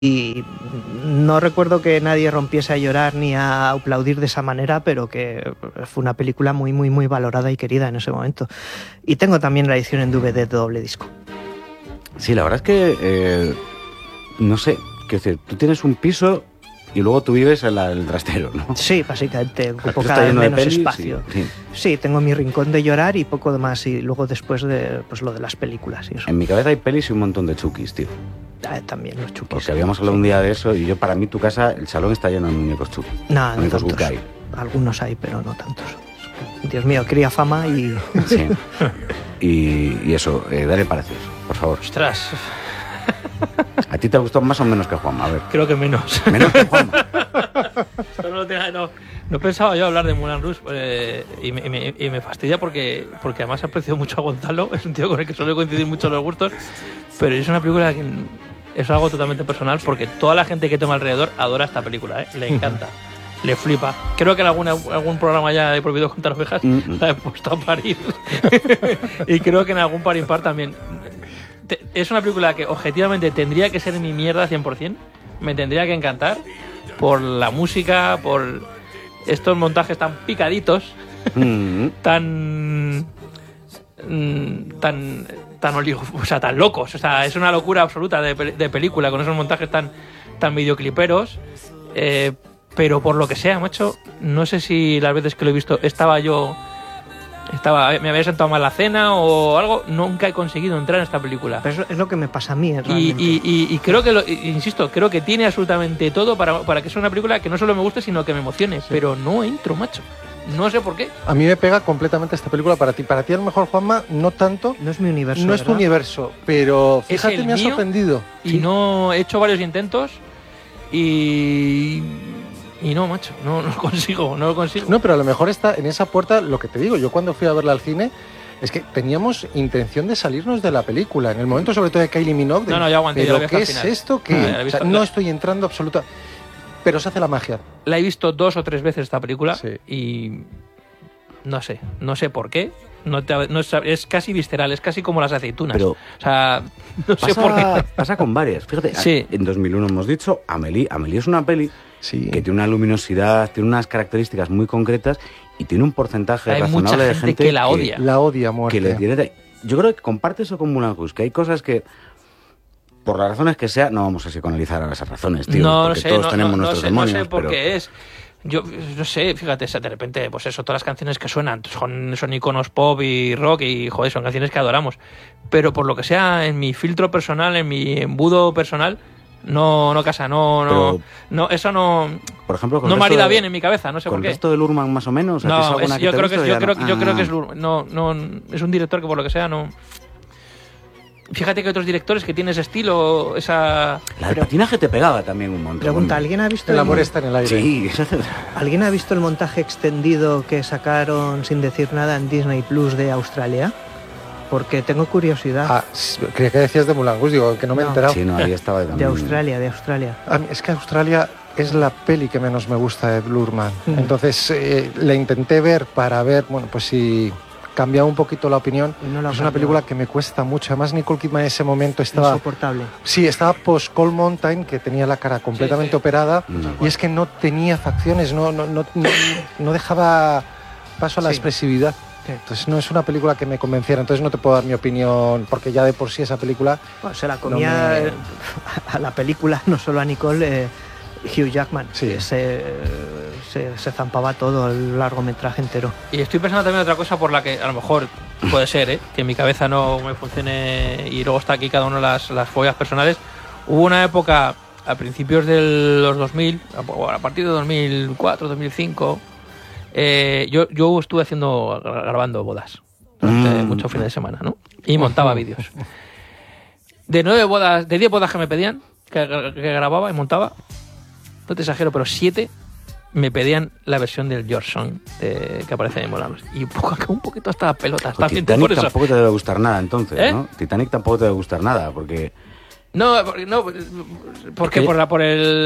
y no recuerdo que nadie rompiese a llorar ni a aplaudir de esa manera, pero que fue una película muy, muy, muy valorada y querida en ese momento. Y tengo también la edición en DVD de doble disco. Sí, la verdad es que, no sé, quiero decir, tú tienes un piso y luego tú vives en el trastero, ¿no? Sí, básicamente, ocupo Está cada vez lleno de menos pelis, espacio. sí. Sí, tengo mi rincón de llorar y poco más, y luego después de pues lo de las películas y eso. En mi cabeza hay pelis y un montón de chukis, tío. También los chukis. Porque habíamos hablado un día de eso y yo, para mí, tu casa, el salón está lleno de muñecos chukis. No, no muñecos tantos. Gukai. Algunos hay, pero no tantos. Dios mío, cría fama y... Sí. Y eso, dale parecidos, por favor. Ostras, ¿A ti te gustó más o menos que a Juanma? A ver. creo que menos. Menos que Juanma. No pensaba yo hablar de Moulin Rouge y me fastidia porque además aprecio mucho a Gonzalo, es un tío con el que suele coincidir mucho los gustos, pero es una película que es algo totalmente personal porque toda la gente que tengo alrededor adora esta película, le encanta, le flipa. Creo que en algún programa ya he prohibido contar ovejas, la he puesto a parir y creo que en algún par impar también. Es una película que objetivamente tendría que ser mi mierda 100%, me tendría que encantar por la música, por estos montajes tan picaditos, tan locos. O sea, es una locura absoluta de película con esos montajes tan videocliperos. Pero por lo que sea, macho, no sé si las veces que lo he visto me había sentado mal la cena o algo, nunca he conseguido entrar en esta película. Pero eso es lo que me pasa a mí, realmente. Y creo que, insisto, creo que tiene absolutamente todo para que sea una película que no solo me guste, sino que me emocione. Sí. Pero no entro, macho. No sé por qué. A mí me pega completamente esta película para ti. Para ti, a lo mejor, Juanma, no tanto. No es mi universo. No es tu universo, pero fíjate, me ha sorprendido. Y no he hecho varios intentos y no, macho, no lo consigo. No, pero a lo mejor está en esa puerta, lo que te digo, yo cuando fui a verla al cine, es que teníamos intención de salirnos de la película. En el momento, sobre todo, de Kylie Minogue, yo aguanté. ¿Pero qué es esto? No estoy entrando absoluta... Pero se hace la magia. La he visto 2 o 3 veces esta película, sí. Y no sé por qué. Es casi visceral, es casi como las aceitunas. Pero o sea, no sé por qué. Pasa con varias. Fíjate, sí. En 2001 hemos dicho, Amélie es una peli que tiene una luminosidad, tiene unas características muy concretas y tiene un porcentaje razonable de gente que la odia. La odia a muerte. Que le tiene... Yo creo que comparte eso con Moulin Rouge, que hay cosas que, por las razones que sea, no vamos a psicoanalizar a esas razones, tío, porque todos tenemos nuestros demonios. No sé por qué es. Yo no sé, fíjate, de repente, pues eso, todas las canciones que suenan son iconos pop y rock y, joder, son canciones que adoramos. Pero por lo que sea, en mi filtro personal, en mi embudo personal, no casa, eso no... Por ejemplo, no marida bien en mi cabeza, no sé por qué. ¿Con el resto de Lurman más o menos? No, yo creo que es Lurman. No, es un director que por lo que sea no... Fíjate que otros directores que tienen ese estilo, esa... El patinaje te pegaba también un montón. Pregunta, ¿alguien ha visto... El amor está en el aire. Sí. ¿Alguien ha visto el montaje extendido que sacaron sin decir nada en Disney Plus de Australia? Porque tengo curiosidad. Creía que decías de Moulin Rouge, digo, que no me he enterado. Sí, no, ahí estaba también. De Australia. Es que Australia es la peli que menos me gusta de Lurman. Entonces, la intenté ver para ver, bueno, pues si... cambiaba un poquito la opinión. Es una película que me cuesta mucho. Además, Nicole Kidman en ese momento estaba... insoportable. Sí, estaba post-Cold Mountain, que tenía la cara completamente operada, y es que no tenía facciones, no dejaba paso a la expresividad. Sí. Entonces no es una película que me convenciera, entonces no te puedo dar mi opinión, porque ya de por sí esa película... Bueno, se la comía a la película, no solo a Nicole... Hugh Jackman, sí. se zampaba todo el largometraje entero. Y estoy pensando también otra cosa por la que a lo mejor puede ser, que en mi cabeza no me funcione y luego está aquí cada uno las follas personales. Hubo una época a principios de los 2000, a partir de 2004, 2005, yo estuve grabando bodas durante muchos fines de semana, ¿no? Y montaba vídeos. De 10 bodas que me pedían, que grababa y montaba, no te exagero, pero 7 me pedían la versión del Your Song que aparece en Moulin Rouge. Y un poquito hasta las pelotas. Pues Titanic tampoco te debe gustar nada, entonces, ¿no? Titanic tampoco te debe gustar nada, porque... No, ¿por qué? Por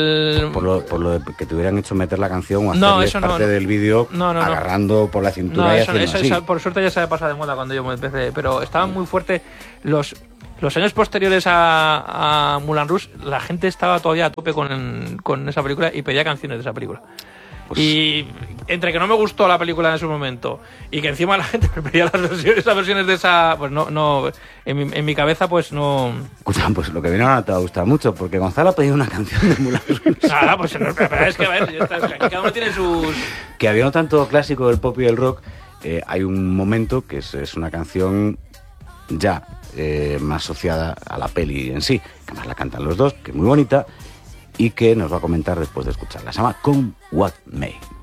lo de que te hubieran hecho meter la canción o hacerle parte del vídeo agarrando por la cintura y haciendo así. Por suerte ya se había pasado de moda cuando yo me empecé, pero estaban muy fuertes los... Los años posteriores a Moulin Rouge, la gente estaba todavía a tope con esa película y pedía canciones de esa película. Pues... Y entre que no me gustó la película en su momento y que encima la gente me pedía esas versiones de esa, pues no en mi cabeza pues no... Escucha, pues lo que viene ahora te va a gustar mucho, porque Gonzalo ha pedido una canción de Moulin Rouge. Nada, pues es que a ver, es que cada uno tiene sus... Que habiendo tanto clásico del pop y del rock, hay un momento que es una canción ya más asociada a la peli en sí, que además la cantan los dos, que es muy bonita, y que nos va a comentar después de escucharla. Se llama Come What May.